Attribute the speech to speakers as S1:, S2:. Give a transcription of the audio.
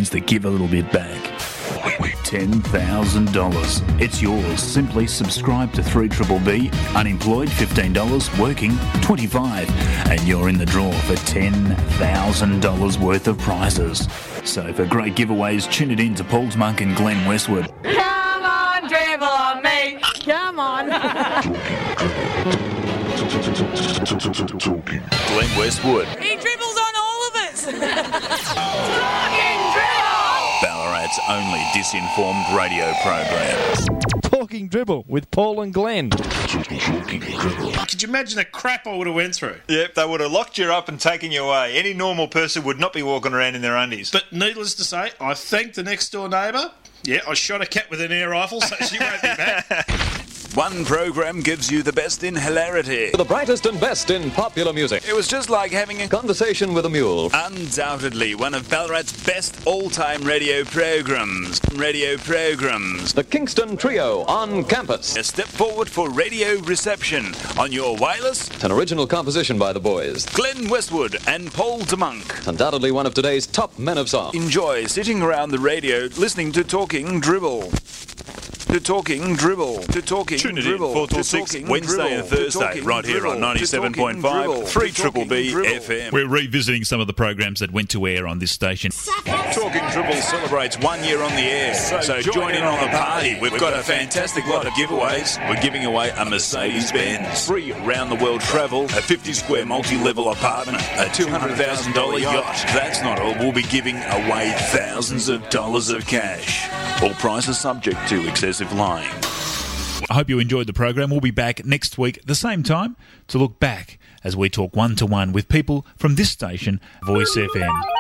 S1: brands that give a little bit back. $10,000. It's yours. Simply subscribe to 3BBB. Unemployed, $15. Working, $25. And you're in the draw for $10,000 worth of prizes. So for great giveaways, tune it in to Paul Monk and Glenn Westwood.
S2: Come on, dribble on me. Come on.
S1: Glenn Westwood.
S2: He dribbles on all of us. Talking dribble.
S1: Ballarat's only disinformed radio program.
S3: Talking Dribble with Paul and Glenn.
S4: Could you imagine the crap I would have went through?
S5: Yep, they would have locked you up and taken you away. Any normal person would not be walking around in their undies.
S4: But needless to say, I thanked the next door neighbour. Yeah, I shot a cat with an air rifle, so she won't be back.
S1: One program gives you the best in hilarity.
S6: The brightest and best in popular music.
S1: It was just like having a
S6: Conversation with a mule.
S1: undoubtedly one of Ballarat's best all-time radio programs.
S6: The Kingston Trio on campus.
S1: A step forward for radio reception on your wireless.
S6: An original composition by the boys.
S1: Glenn Westwood and Paul DeMonk.
S6: Undoubtedly one of today's top men of song.
S1: Enjoy sitting around the radio listening to Talking Dribble. To Talking Dribble. To Talking
S5: Tune it in,
S1: Dribble.
S5: 4 till
S1: To
S5: 6,
S1: Talking
S5: Wednesday
S1: Dribble.
S5: and Thursday,
S1: To Talking
S5: right here on
S1: Dribble. To
S5: 97.5,
S1: Talking
S5: 3BBB
S1: Dribble.
S5: FM.
S7: We're revisiting some of the programs that went to air on this station.
S1: Talking Dribble celebrates 1 year on the air. So join in on the party. We've got a fantastic lot of giveaways. We're giving away a Mercedes-Benz, free round-the-world travel, a 50-square multi-level apartment, a $200,000 yacht. That's not all. We'll be giving away thousands of dollars of cash. All prices subject to excessive lying.
S7: I hope you enjoyed the program. We'll be back next week at the same time to look back as we talk one-to-one with people from this station, Voice FM.